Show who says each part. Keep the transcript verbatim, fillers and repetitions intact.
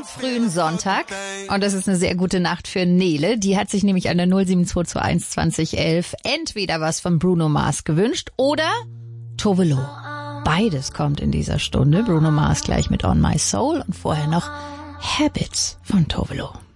Speaker 1: frühen Sonntag. Und das ist eine sehr gute Nacht für Nele. Die hat sich nämlich an der null sieben zwei zwei eins zwanzig elf entweder was von Bruno Mars gewünscht oder Tove Lo. Beides kommt in dieser Stunde. Bruno Mars gleich mit On My Soul und vorher noch Habits von Tove Lo.